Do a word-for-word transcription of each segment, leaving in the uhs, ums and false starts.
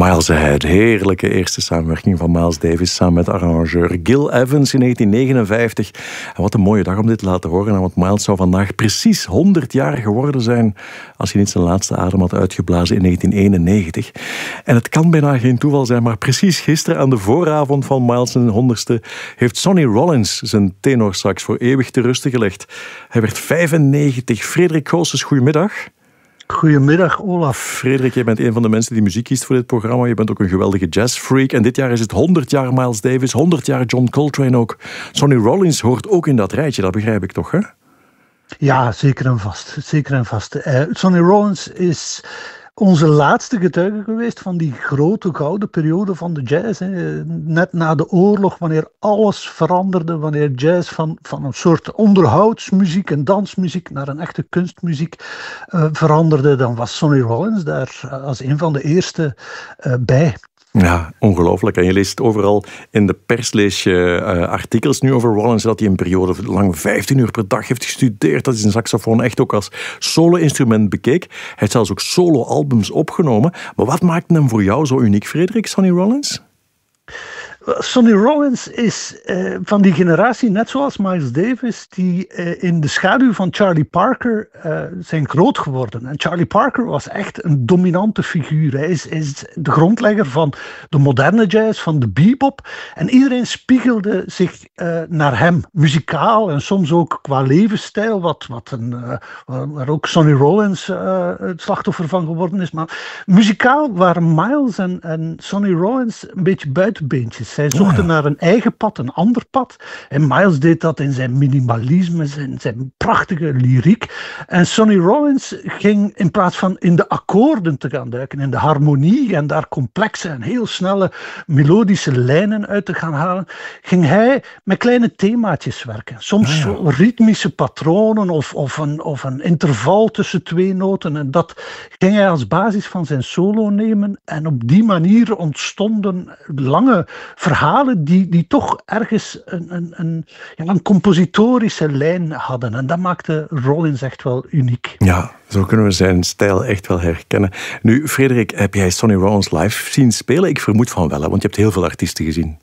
Miles Ahead, heerlijke eerste samenwerking van Miles Davis samen met arrangeur Gil Evans in negentien negenenvijftig. En wat een mooie dag om dit te laten horen, want Miles zou vandaag precies honderd jaar geworden zijn als hij niet zijn laatste adem had uitgeblazen in negentien eenennegentig. En het kan bijna geen toeval zijn, maar precies gisteren aan de vooravond van Miles' honderdste heeft Sonny Rollins zijn tenorsax voor eeuwig te rusten gelegd. Hij werd vijfennegentig. Frederik Goossens, goedemiddag. Goedemiddag, Olaf. Frederik, jij bent een van de mensen die muziek kiest voor dit programma. Je bent ook een geweldige jazzfreak. En dit jaar is het honderd jaar Miles Davis, honderd jaar John Coltrane ook. Sonny Rollins hoort ook in dat rijtje, dat begrijp ik toch, hè? Ja, zeker en vast. Zeker en vast. Uh, Sonny Rollins is onze laatste getuige geweest van die grote gouden periode van de jazz. Hè. Net na de oorlog, wanneer alles veranderde, wanneer jazz van, van een soort onderhoudsmuziek en dansmuziek naar een echte kunstmuziek uh, veranderde, dan was Sonny Rollins daar uh, als een van de eerste uh, bij. Ja, ongelooflijk. En je leest overal in de pers lees je uh, artikels nu over Rollins, dat hij een periode lang vijftien uur per dag heeft gestudeerd, dat hij zijn saxofoon echt ook als solo-instrument bekeek. Hij heeft zelfs ook solo-albums opgenomen. Maar wat maakt hem voor jou zo uniek, Frederik, Sonny Rollins? Sonny Rollins is uh, van die generatie, net zoals Miles Davis, die uh, in de schaduw van Charlie Parker uh, zijn groot geworden. En Charlie Parker was echt een dominante figuur. Hij is, is de grondlegger van de moderne jazz, van de bebop. En iedereen spiegelde zich uh, naar hem, muzikaal en soms ook qua levensstijl, wat, wat een, uh, waar ook Sonny Rollins uh, het slachtoffer van geworden is. Maar muzikaal waren Miles en, en Sonny Rollins een beetje buitenbeentjes. Zij zochten oh ja. naar een eigen pad, een ander pad. En Miles deed dat in zijn minimalisme, zijn, zijn prachtige lyriek. En Sonny Rollins ging in plaats van in de akkoorden te gaan duiken, in de harmonie en daar complexe en heel snelle melodische lijnen uit te gaan halen, ging hij met kleine themaatjes werken. Soms oh ja. ritmische patronen of, of, een, of een interval tussen twee noten. En dat ging hij als basis van zijn solo nemen. En op die manier ontstonden lange verhalen die, die toch ergens een, een, een, ja, een compositorische lijn hadden. En dat maakte Rollins echt wel uniek. Ja, zo kunnen we zijn stijl echt wel herkennen. Nu, Frederik, heb jij Sonny Rollins live zien spelen? Ik vermoed van wel, want je hebt heel veel artiesten gezien.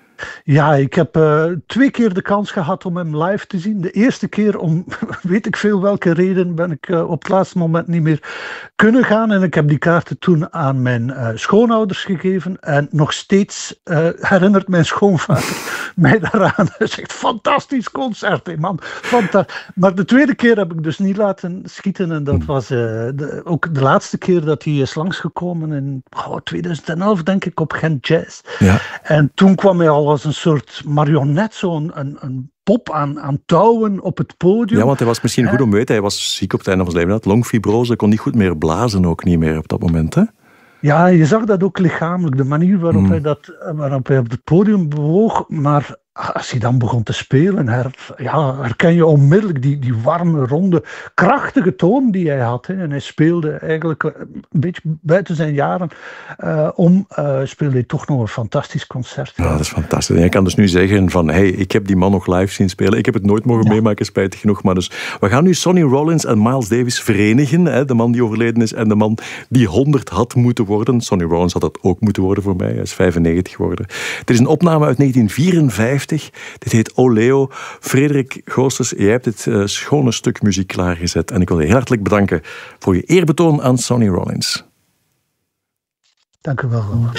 Ja, ik heb uh, twee keer de kans gehad om hem live te zien. De eerste keer, om weet ik veel welke reden, ben ik uh, op het laatste moment niet meer kunnen gaan. En ik heb die kaarten toen aan mijn uh, schoonouders gegeven. En nog steeds uh, herinnert mijn schoonvader mij daaraan. Hij zegt, fantastisch concert, hè, man. Fanta- maar de tweede keer heb ik dus niet laten schieten. En dat was uh, de, ook de laatste keer dat hij is langsgekomen in oh, tweeduizend elf, denk ik, op Gent Jazz. Ja. En toen kwam hij al als een soort marionet, zo'n een, een pop aan, aan touwen op het podium. Ja, want hij was misschien goed om weten. Hij was ziek op het einde van zijn leven. Hij had longfibrose, kon niet goed meer blazen, ook niet meer op dat moment, hè? Ja, je zag dat ook lichamelijk. De manier waarop, hmm. hij, dat, waarop hij op het podium bewoog. Maar als hij dan begon te spelen, her, ja, herken je onmiddellijk die, die warme, ronde, krachtige toon die hij had. Hè. En hij speelde eigenlijk een beetje buiten zijn jaren uh, om, uh, speelde hij toch nog een fantastisch concert. Ja, dat is fantastisch. En je kan dus nu zeggen van, hey, ik heb die man nog live zien spelen. Ik heb het nooit mogen ja. meemaken, spijtig genoeg. Maar dus, we gaan nu Sonny Rollins en Miles Davis verenigen. Hè, de man die overleden is en de man die honderd had moeten worden. Sonny Rollins had dat ook moeten worden voor mij. Hij is vijfennegentig geworden. Het is een opname uit negentien vierenvijftig. Dit heet O Leo. Frederik Goossens, jij hebt dit uh, schone stuk muziek klaargezet. En ik wil je heel hartelijk bedanken voor je eerbetoon aan Sonny Rollins. Dank u wel.